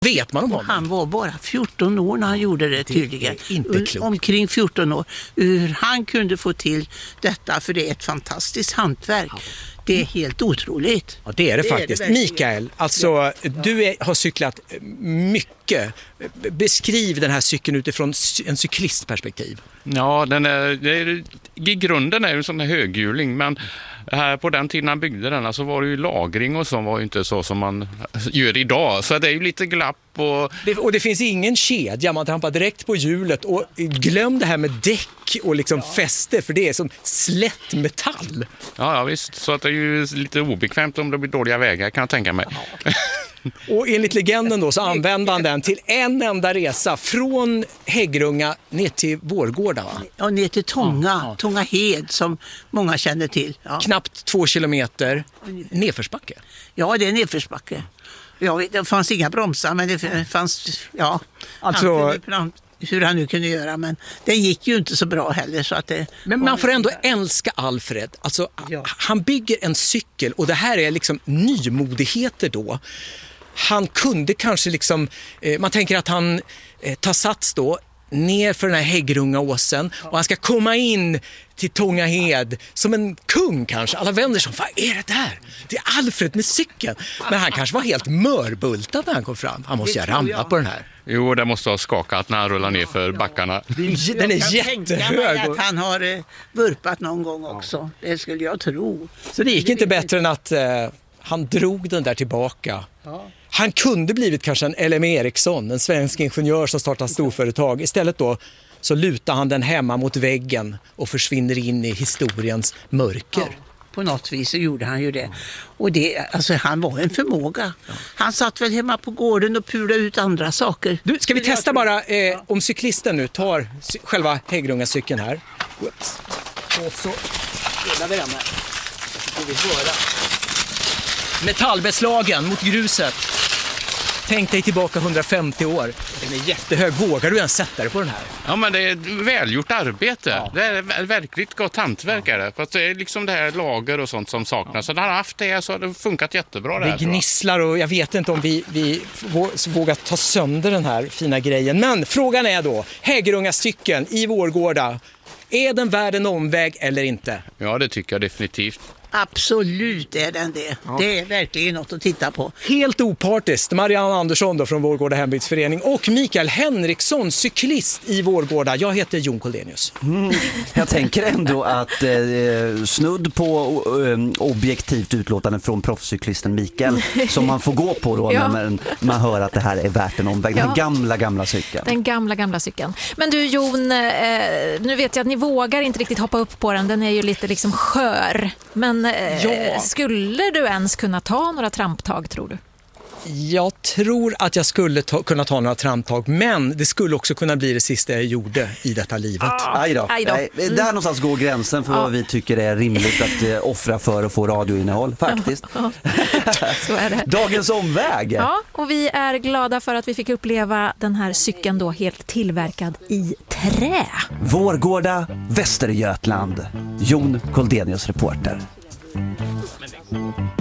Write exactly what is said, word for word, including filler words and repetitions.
Vet man om honom? Han var bara fjorton år när han gjorde det tydligen. Det är inte klokt. Omkring fjorton år. Hur han kunde få till detta, för det är ett fantastiskt hantverk. Det är helt otroligt. Ja, det är det, det faktiskt. Är det Mikael, alltså ja. du är, har cyklat mycket. Beskriv den här cykeln utifrån en cyklistperspektiv. Ja, den är, det är, i grunden är det en sån här höghjuling, men här på den tiden han byggde den så var det ju lagring och så var ju inte så som man gör idag. Så det är ju lite glapp. Och det, och det finns ingen kedja, man trampar direkt på hjulet. Och glöm det här med däck och liksom ja. fäste, för det är som slätt metall. Ja, ja, visst. Så att det är ju lite obekvämt om det blir dåliga vägar, kan jag tänka mig. Ja. Och enligt legenden då så använde han den till en enda resa från Häggrunga ner till Vårgårda, va? Ja, ner till Tånga, ja, ja. Tånga hed som många känner till. Ja. Knappt två kilometer nedförsbacke. Ja, det är nedförsbacke. Ja, det fanns inga bromsar, men det fanns, ja, alltså, han, hur han nu kunde göra, men det gick ju inte så bra heller. Så att det men man får ändå älska Alfred. Alltså, ja. Han bygger en cykel och det här är liksom nymodigheter då. Han kunde kanske liksom, eh, man tänker att han eh, tar sats då ner för den här Häggrungaåsen och han ska komma in till Tångahed som en kung kanske. Alla vänder som, vad är det där? Det är Alfred med cykeln. Men han kanske var helt mörbultad när han kom fram. Han måste ju ramla på den här. Jo, det måste ha skakat när han rullar ner för backarna. Den är jättehög. Att han har eh, vurpat någon gång också. Det skulle jag tro. Så det gick inte bättre än att eh, han drog den där tillbaka. Ja. Han kunde blivit kanske en L M Eriksson, en svensk ingenjör som startar storföretag. Istället då så lutar han den hemma mot väggen och försvinner in i historiens mörker. Ja, på något vis så gjorde han ju det. Och det, alltså han var en förmåga. Ja. Han satt väl hemma på gården och pulade ut andra saker. Du, ska vi testa bara eh, om cyklisten nu tar cy- själva Häggrunga-cykeln här. Whoops. Och så rullar vi den här. Så får vi höra. Metallbeslagen mot gruset. Tänk dig tillbaka hundrafemtio år. Den är jättehög. Vågar du ens sätta dig på den här? Ja, men det är välgjort arbete. Ja. Det är verkligt gott hantverk. Ja. Fast det är liksom det här lager och sånt som saknas. Ja. Så när han har haft det så har det funkat jättebra. Det, det gnisslar och jag vet inte om vi, vi vågar ta sönder den här fina grejen. Men frågan är då, Häggrunga-cykeln i Vårgårda, är den värd en omväg eller inte? Ja, det tycker jag definitivt. Absolut är den det. Ja. Det är verkligen något att titta på. Helt opartiskt, Marianne Andersson då från Vårgårda hembygdsförening och Mikael Henriksson, cyklist i Vårgårda. Jag heter Jon Koldenius. Mm, jag tänker ändå att eh, snudd på eh, objektivt utlåtande från proffscyklisten Mikael som man får gå på då ja. när man, man hör att det här är värt en omväg. Den ja. gamla, gamla cykeln. Den gamla, gamla cykeln. Men du Jon, eh, nu vet jag att ni vågar inte riktigt hoppa upp på den. Den är ju lite liksom skör. Men Ja. skulle du ens kunna ta några tramptag, tror du? Jag tror att jag skulle ta, kunna ta några tramptag, men det skulle också kunna bli det sista jag gjorde i detta livet. Ah, aj då. Aj då. Mm. Där någonstans går gränsen för ah. vad vi tycker är rimligt att eh, offra för att få radioinnehåll, faktiskt. Ja, så är det. Dagens omväg. Ja, och vi är glada för att vi fick uppleva den här cykeln då helt tillverkad i trä. Vårgårda, Västergötland. Jon Koldenius, reporter. Men det...